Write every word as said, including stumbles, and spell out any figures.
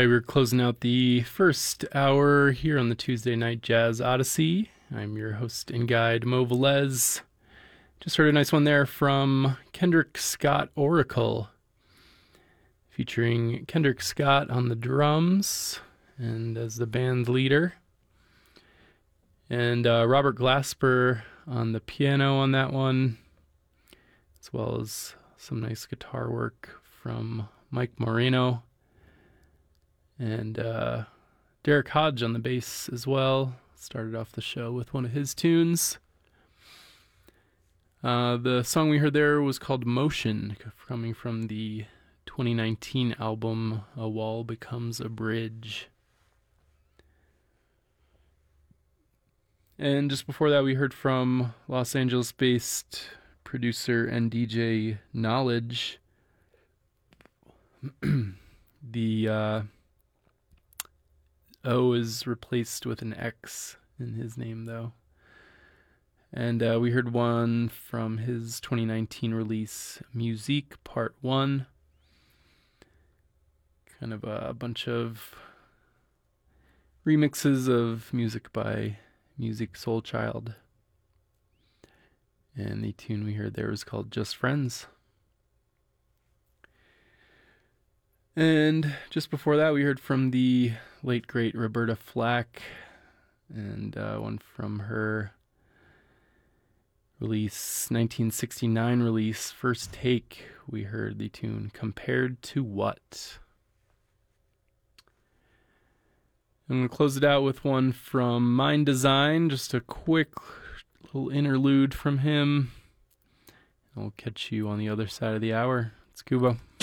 right, we're closing out the first hour here on the Tuesday Night Jazz Odyssey. I'm your host and guide, Mo Velez. Just heard a nice one there from Kendrick Scott Oracle, featuring Kendrick Scott on the drums and as the band leader, and uh, Robert Glasper on the piano on that one, as well as some nice guitar work from Mike Moreno. And uh, Derek Hodge on the bass as well. Started off the show with one of his tunes. Uh, the song we heard there was called Motion, coming from the twenty nineteen album A Wall Becomes a Bridge. And just before that, we heard from Los Angeles-based producer and D J Knowledge. the... Uh, O is replaced with an X in his name, though. And uh, we heard one from his twenty nineteen release, Musique Part one. Kind of a bunch of remixes of music by Music Soulchild. And the tune we heard there was called Just Friends. And just before that, we heard from the late, great Roberta Flack, and uh, one from her release, nineteen sixty-nine release, First Take. We heard the tune Compared to What. I'm going to close it out with one from Mind Design, just a quick little interlude from him. And we'll catch you on the other side of the hour. It's Kubo.